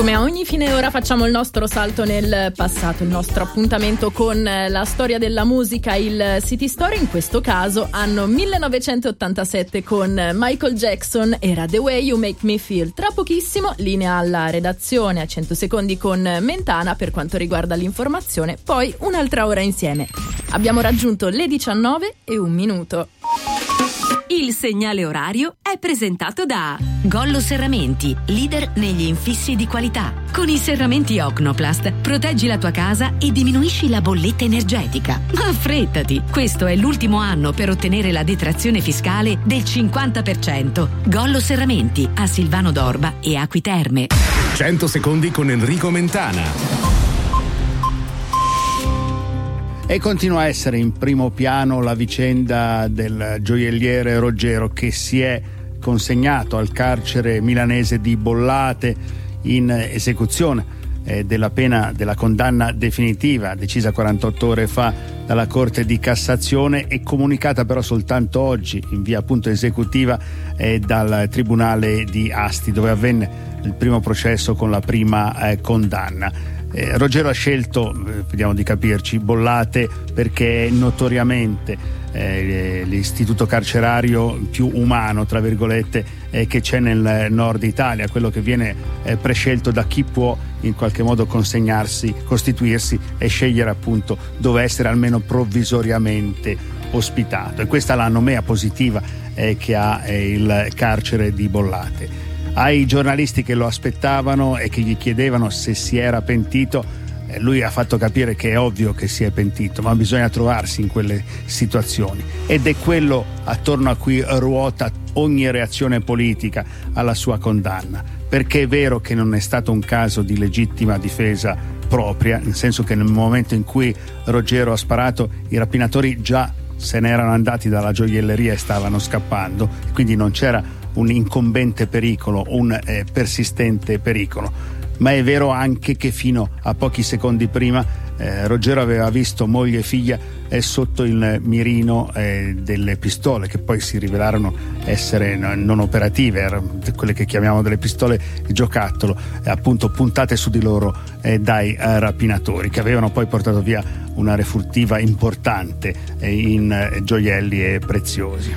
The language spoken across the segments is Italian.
Come a ogni fine ora facciamo il nostro salto nel passato, il nostro appuntamento con la storia della musica, il City Story, in questo caso anno 1987 con Michael Jackson, era The Way You Make Me Feel. Tra pochissimo linea alla redazione a 100 secondi con Mentana per quanto riguarda l'informazione, poi un'altra ora insieme. Abbiamo raggiunto le 19:01. Il segnale orario è presentato da Gollo Serramenti, leader negli infissi di qualità. Con i serramenti Ocnoplast proteggi la tua casa e diminuisci la bolletta energetica. Ma affrettati, questo è l'ultimo anno per ottenere la detrazione fiscale del 50%. Gollo Serramenti a Silvano d'Orba e Acquiterme. 100 secondi con Enrico Mentana. E continua a essere in primo piano la vicenda del gioielliere Roggero, che si è consegnato al carcere milanese di Bollate in esecuzione della pena, della condanna definitiva decisa 48 ore fa dalla Corte di Cassazione e comunicata però soltanto oggi in via appunto esecutiva dal Tribunale di Asti, dove avvenne il primo processo con la prima condanna. Roggero ha scelto, vediamo di capirci, Bollate perché è notoriamente l'istituto carcerario più umano, tra virgolette, che c'è nel nord Italia, quello che viene prescelto da chi può in qualche modo costituirsi e scegliere appunto dove essere almeno provvisoriamente ospitato. E questa è la nomea positiva che ha il carcere di Bollate. Ai giornalisti che lo aspettavano e che gli chiedevano se si era pentito, lui ha fatto capire che è ovvio che si è pentito, ma bisogna trovarsi in quelle situazioni, ed è quello attorno a cui ruota ogni reazione politica alla sua condanna, perché è vero che non è stato un caso di legittima difesa propria, nel senso che nel momento in cui Roggero ha sparato i rapinatori già se ne erano andati dalla gioielleria e stavano scappando, quindi non c'era un incombente pericolo, un persistente pericolo. Ma è vero anche che fino a pochi secondi prima Roggero aveva visto moglie e figlia sotto il mirino delle pistole, che poi si rivelarono essere non operative, erano quelle che chiamiamo delle pistole giocattolo, appunto puntate su di loro dai rapinatori, che avevano poi portato via una refurtiva importante in gioielli e preziosi.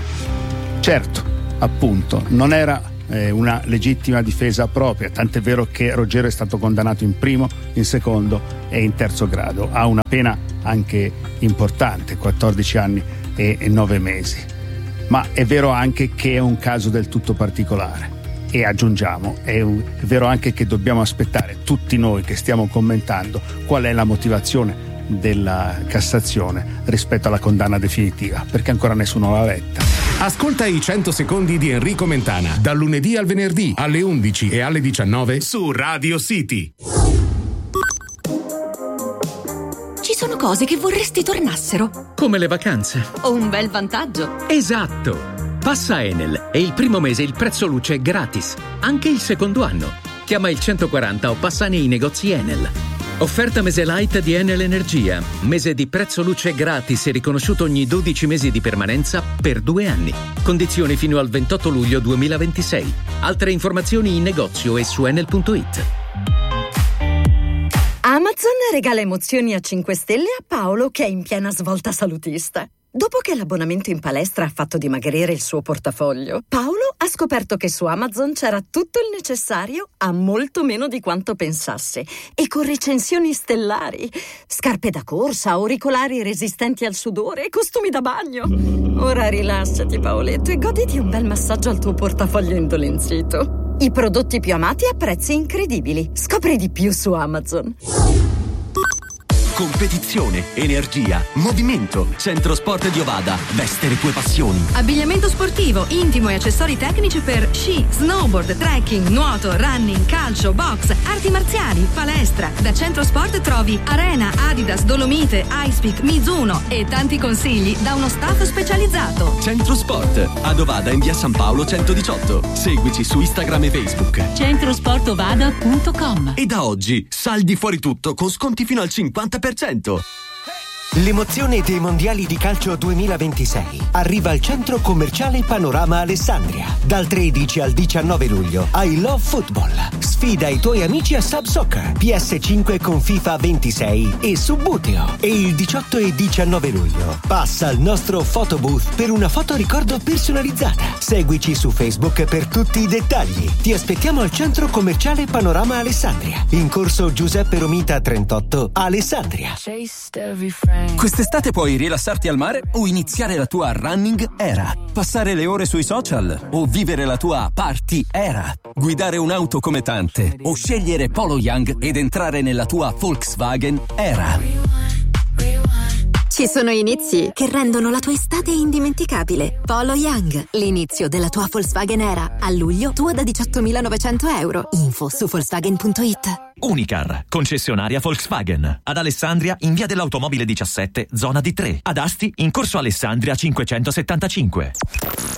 Certo, appunto, non era una legittima difesa propria, tant'è vero che Roggero è stato condannato in primo, in secondo e in terzo grado a una pena anche importante, 14 anni e 9 mesi. Ma è vero anche che è un caso del tutto particolare, e aggiungiamo, è vero anche che dobbiamo aspettare tutti noi che stiamo commentando qual è la motivazione della Cassazione rispetto alla condanna definitiva, perché ancora nessuno l'ha letta. Ascolta i 100 secondi di Enrico Mentana dal lunedì al venerdì alle 11 e alle 19 su Radio City. Ci sono cose che vorresti tornassero. Come le vacanze. O un bel vantaggio. Esatto. Passa Enel e il primo mese il prezzo luce è gratis, anche il secondo anno. Chiama il 140 o passa nei negozi Enel. Offerta mese light di Enel Energia. Mese di prezzo luce gratis e riconosciuto ogni 12 mesi di permanenza per 2 anni. Condizioni fino al 28 luglio 2026. Altre informazioni in negozio e su enel.it. Amazon regala emozioni a 5 stelle a Paolo, che è in piena svolta salutista. Dopo che l'abbonamento in palestra ha fatto dimagrire il suo portafoglio, Paolo ha scoperto che su Amazon c'era tutto il necessario a molto meno di quanto pensasse, e con recensioni stellari. Scarpe da corsa, auricolari resistenti al sudore, costumi da bagno. Ora rilassati, Paoletto, e goditi un bel massaggio al tuo portafoglio indolenzito. I prodotti più amati a prezzi incredibili. Scopri di più su Amazon. Competizione, energia, movimento. Centro Sport di Ovada. Veste le tue passioni. Abbigliamento sportivo, intimo e accessori tecnici per sci, snowboard, trekking, nuoto, running, calcio, box, arti marziali, palestra. Da Centro Sport trovi Arena, Adidas, Dolomite, Icepeak, Mizuno e tanti consigli da uno staff specializzato. Centro Sport, ad Ovada in via San Paolo 118. Seguici su Instagram e Facebook. centrosportovada.com. E da oggi saldi fuori tutto con sconti fino al 50%. L'emozione dei mondiali di calcio 2026 arriva al centro commerciale Panorama Alessandria. Dal 13 al 19 luglio I Love Football. Sfida i tuoi amici a Sub Soccer, PS5 con FIFA 26 e Subbuteo. E il 18 e 19 luglio passa al nostro photobooth per una foto ricordo personalizzata. Seguici su Facebook per tutti i dettagli. Ti aspettiamo al centro commerciale Panorama Alessandria, in corso Giuseppe Romita 38, Alessandria. Quest'estate puoi rilassarti al mare o iniziare la tua running era, passare le ore sui social o vivere la tua party era, guidare un'auto come tante o scegliere Polo Young ed entrare nella tua Volkswagen era. Ci sono inizi che rendono la tua estate indimenticabile. Polo Young, l'inizio della tua Volkswagen era. A luglio, tua da 18.900 euro. Info su Volkswagen.it. Unicar, concessionaria Volkswagen. Ad Alessandria, in via dell'Automobile 17, zona D3. Ad Asti, in corso Alessandria 575.